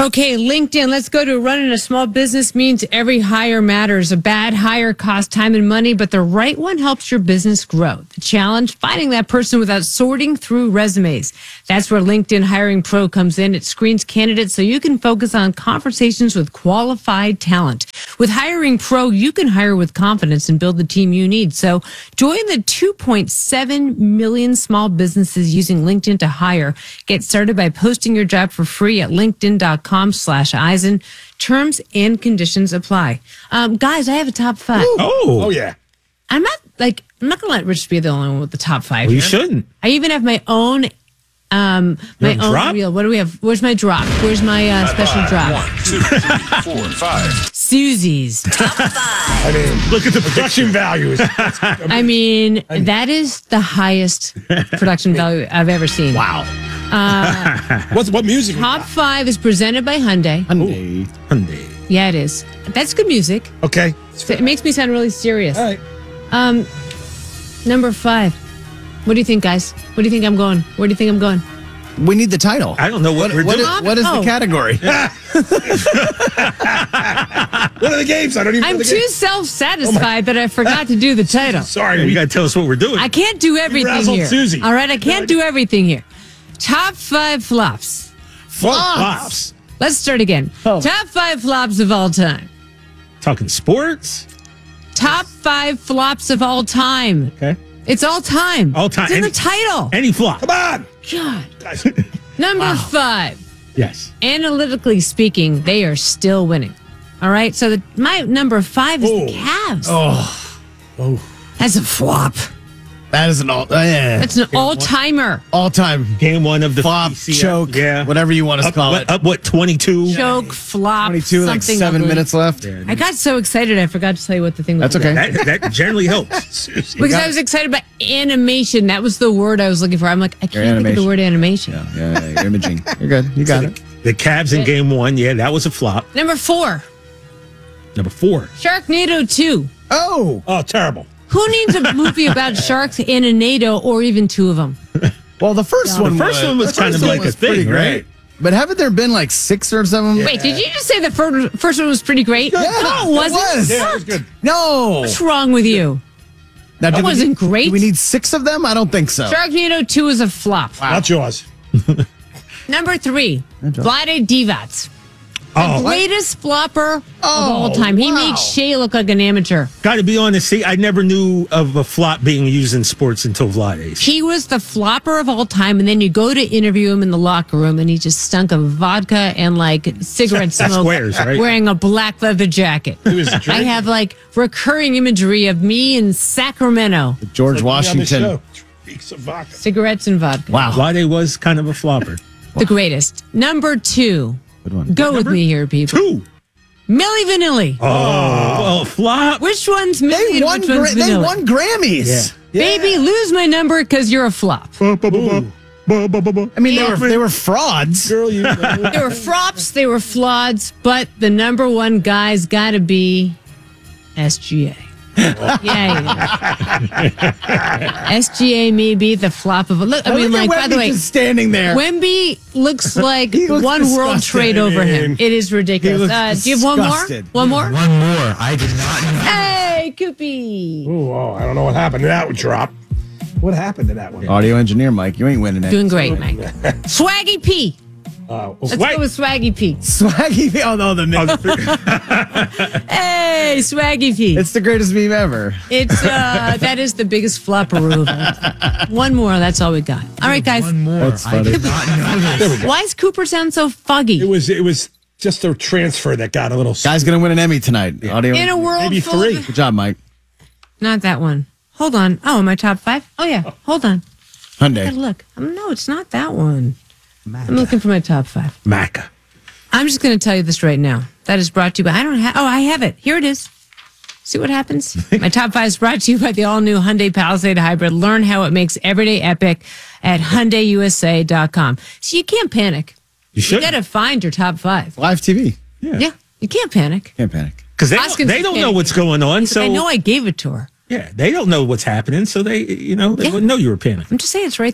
Okay, LinkedIn. Let's go to running a small business means every hire matters. A bad hire costs time and money, but the right one helps your business grow. The challenge, finding that person without sorting through resumes. That's where LinkedIn Hiring Pro comes in. It screens candidates so you can focus on conversations with qualified talent. With Hiring Pro, you can hire with confidence and build the team you need. So join the 2.7 million small businesses using LinkedIn to hire. Get started by posting your job for free at linkedin.com/Eisen. Terms and conditions apply. Guys, I have a top 5. Oh, yeah. I'm not going to let Rich be the only one with the top 5. Well, you here. shouldn't. I even have my own drop? reel. What do we have? Where's my drop? Where's my special drop? 1, 2, 3, 4, 5. Susie's. I mean, look at the production values. I mean, that is the highest production value I've ever seen. Wow. What music? Top 5 is presented by Hyundai. Hyundai. Yeah, it is. That's good music. Okay. So it makes me sound really serious. All right. Number 5. What do you think, guys? What do you think I'm going? Where do you think I'm going? We need the title. I don't know what we're doing. What is the category? What are the games? I don't even know I'm the too games. self-satisfied that I forgot to do the title. Sorry. You got to tell us what we're doing. I can't do everything razzled here. Susie. All right, I can't do everything here. Top 5 flops. Flops. Let's start again. Oh. Top 5 flops of all time. Talking sports. Top 5 flops of all time. Okay. It's all time. All time. It's in the title. Any flop. Come on. God. Guys. Number 5. Yes. Analytically speaking, they are still winning. All right. So my number 5 is the Cavs. Oh, That's a flop. that is an That's an all-timer. all-time Game 1 of the flop, PCF. choke, Yeah. whatever you want to call it. Up, what, 22? Choke, flop, 22, like something 7 ugly. minutes left. I got so excited I forgot to tell you what the thing was. That's okay. That generally helps. Because I was excited about animation. That was the word I was looking for. I'm like, I can't think of the word animation. Yeah, imaging. You're good. You got it. The Cavs in Game 1, yeah, that was a flop. Number 4, Number 4. Sharknado 2. Oh, Oh, terrible. Who needs a movie about sharks and a NATO or even 2 of them? well, the first one. The first one was the kind first of one like a was pretty thing, great. right? But haven't there been like 6 or 7? Wait, did you just say the first one was pretty great? Yeah, No, it wasn't. it was. Yeah, it was good. No. What's wrong with you? Now, That wasn't great. Do we need 6 of them? I don't think so. Sharknado 2 is a flop. Not yours. Number 3, Vlade Divac. Oh, Greatest flopper of all time. He wow. makes Shea look like an amateur. got to be honest. See, I never knew of a flop being used in sports until Vlade's. He was the flopper of all time, and then you go to interview him in the locker room, and he just stunk of vodka and like cigarette smoke, Squares, right? wearing a black leather jacket. I have like recurring imagery of me in Sacramento, George Like me on this Washington. show. Drinks of vodka. cigarettes and vodka. Wow. Vlade was kind of a flopper. The greatest. Number 2. Good one. Go with me here, people. 2. Milli Vanilli. Oh, flop. Which one's Milli They and won, which one's they Vanilli? won Grammys. Baby, lose my number because you're a flop. I mean, they were frauds. Girl, you know. They were flops, they were flauds, but the number 1 guy's got to be SGA. SGA may be the flop of a look. I mean, Look at like, by the Wemby way, just standing there. Wemby looks like He looks one world disgusted. trade over him. mean, It is ridiculous. looks Do you have one more? disgusted. One more? One more. I did not know. Hey, Koopy. Oh, I don't know what happened to that one drop. What happened to that one? Audio engineer, Mike. You ain't winning it. Doing great, Mike. Swaggy P. Let's Wait. go with Swaggy P. Swaggy. Oh, no, Hey, Swaggy P. it's the greatest meme ever. It's that is the biggest flopperoo. One more, that's all we got. All right, guys. One more. That's I funny. did not know this. Why is Cooper sound so foggy? It was just a transfer that got a little. Guy's going to win an Emmy tonight. Audio. In a world Maybe full 3. of... Good job, Mike. Not that one. Hold on. Oh, my top 5? Oh, yeah. Hold on. Hyundai. Gotta look. No, it's not that one. I'm looking for my top 5. Maca. I'm just going to tell you this right now. That is brought to you by... I don't have... Oh, I have it. Here it is. See what happens? My top 5 is brought to you by the all-new Hyundai Palisade Hybrid. Learn how it makes everyday epic at HyundaiUSA.com. So you can't panic. You should. You got to find your top 5. Live TV. Yeah. You can't panic. Can't panic. Because Hoskins they don't is know what's going on. So I know I gave it to her. yeah, they don't know what's happening. So they Yeah. wouldn't know you were panicking. I'm just saying it's right there.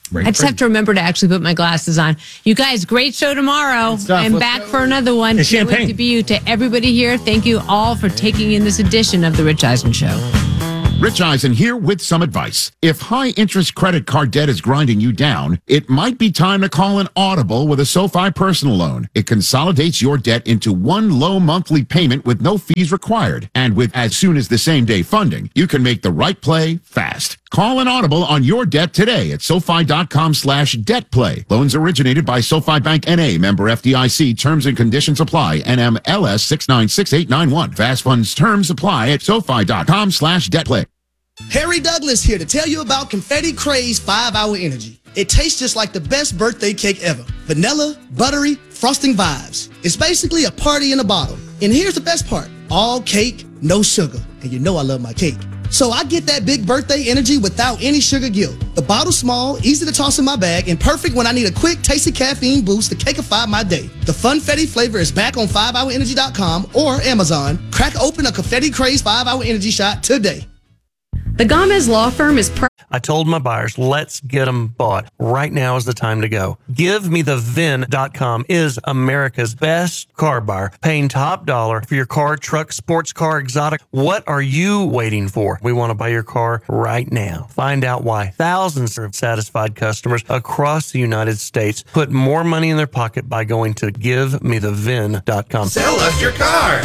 I just have to remember to actually put my glasses on. You guys, great show tomorrow. I'm back for another one. And Can't wait champagne. to be you. To everybody here, thank you all for taking in this edition of The Rich Eisen Show. Rich Eisen here with some advice. If high-interest credit card debt is grinding you down, it might be time to call an Audible with a SoFi personal loan. It consolidates your debt into one low monthly payment with no fees required. And with as soon as the same-day funding, you can make the right play fast. Call an Audible on your debt today at SoFi.com/debtplay. Loans originated by SoFi Bank N.A., member FDIC. Terms and conditions apply. NMLS 696891. Fast funds terms apply at SoFi.com/debtplay. Harry Douglas here to tell you about Confetti Craze 5-Hour Energy. It tastes just like the best birthday cake ever. Vanilla, buttery, frosting vibes. It's basically a party in a bottle. And here's the best part. All cake, no sugar. And you know I love my cake. So I get that big birthday energy without any sugar guilt. The bottle's small, easy to toss in my bag, and perfect when I need a quick, tasty caffeine boost to cakeify my day. The Funfetti flavor is back on 5hourenergy.com or Amazon. Crack open a Confetti Craze 5-Hour Energy shot today. The Gomez Law Firm is I told my buyers, let's get them bought. Right now is the time to go. GiveMeTheVin.com is America's best car buyer, paying top dollar for your car, truck, sports car, exotic. What are you waiting for? We want to buy your car right now. Find out why thousands of satisfied customers across the United States put more money in their pocket by going to GiveMeTheVin.com. Sell us your car.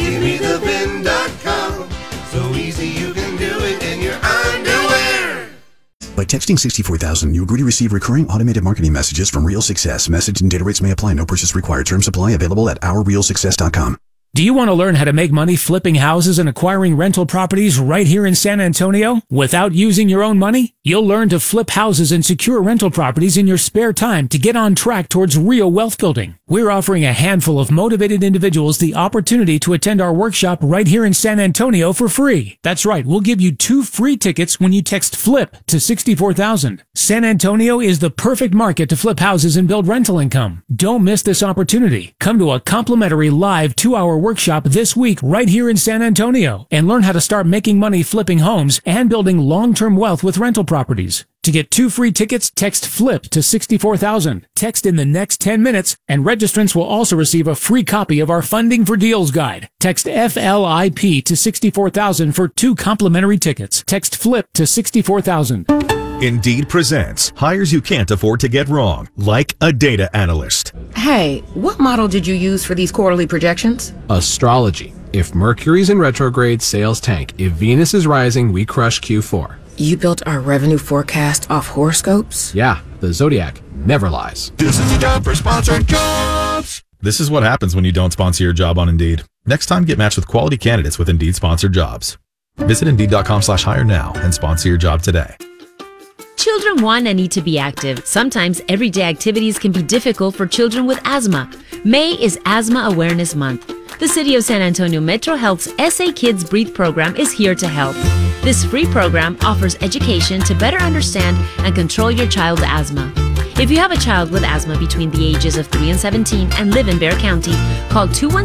GiveMeTheVin.com. So easy you can do it in your underwear. By texting 64,000, you agree to receive recurring automated marketing messages from Real Success. Message and data rates may apply. No purchase required. Terms apply. Available at OurRealSuccess.com. Do you want to learn how to make money flipping houses and acquiring rental properties right here in San Antonio without using your own money? You'll learn to flip houses and secure rental properties in your spare time to get on track towards real wealth building. We're offering a handful of motivated individuals the opportunity to attend our workshop right here in San Antonio for free. That's right, we'll give you 2 free tickets when you text FLIP to 64,000. San Antonio is the perfect market to flip houses and build rental income. Don't miss this opportunity. Come to a complimentary live 2-hour workshop this week right here in San Antonio and learn how to start making money flipping homes and building long-term wealth with rental properties. To get 2 free tickets, text FLIP to 64,000. Text in the next 10 minutes, and registrants will also receive a free copy of our Funding for Deals guide. Text FLIP to 64,000 for 2 complimentary tickets. Text FLIP to 64,000. Indeed presents hires you can't afford to get wrong, like a data analyst. Hey, what model did you use for these quarterly projections? Astrology. If Mercury's in retrograde, sales tank. If Venus is rising, we crush Q4. You built our revenue forecast off horoscopes? Yeah, the Zodiac never lies. This is the job for sponsored jobs. This is what happens when you don't sponsor your job on Indeed. Next time, get matched with quality candidates with Indeed sponsored jobs. Visit Indeed.com/hire now and sponsor your job today. Children want and need to be active. Sometimes everyday activities can be difficult for children with asthma. May is Asthma Awareness Month. The City of San Antonio Metro Health's SA Kids Breathe program is here to help. This free program offers education to better understand and control your child's asthma. If you have a child with asthma between the ages of 3 and 17 and live in Bexar County, call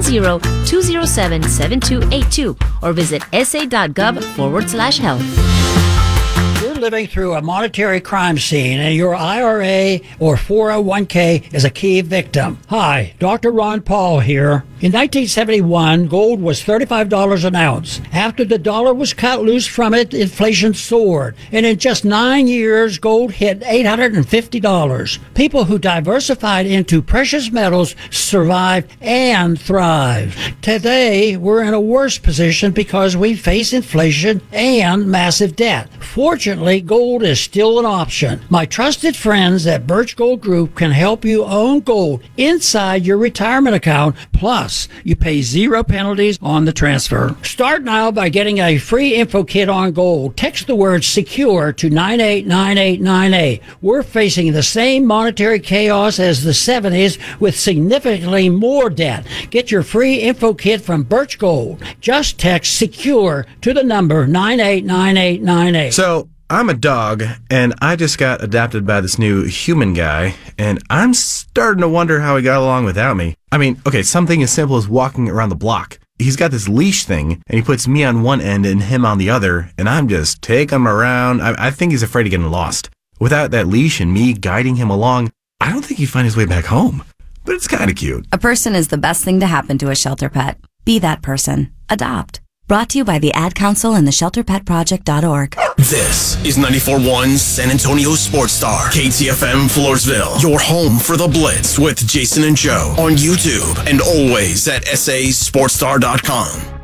210-207-7282 or visit sa.gov/health. You're living through a monetary crime scene and your IRA or 401k is a key victim. Hi, Dr. Ron Paul here. In 1971, gold was $35 an ounce. After the dollar was cut loose from it, inflation soared. And in just 9 years, gold hit $850. People who diversified into precious metals survived and thrived. Today, we're in a worse position because we face inflation and massive debt. Fortunately, gold is still an option. My trusted friends at Birch Gold Group can help you own gold inside your retirement account. Plus, you pay 0 penalties on the transfer. Start now by getting a free info kit on gold. Text the word SECURE to 989898. We're facing the same monetary chaos as the 70s with significantly more debt. Get your free info kit from Birch Gold. Just text SECURE to the number 989898. So, I'm a dog, and I just got adopted by this new human guy, and I'm starting to wonder how he got along without me. I mean, okay, something as simple as walking around the block. He's got this leash thing, and he puts me on one end and him on the other, and I'm just taking him around. I think he's afraid of getting lost. Without that leash and me guiding him along, I don't think he'd find his way back home. But it's kind of cute. A person is the best thing to happen to a shelter pet. Be that person. Adopt. Brought to you by the Ad Council and the ShelterPetProject.org. This is 94.1 San Antonio Sports Star, KTFM Floresville, your home for the Blitz with Jason and Joe on YouTube and always at sasportstar.com.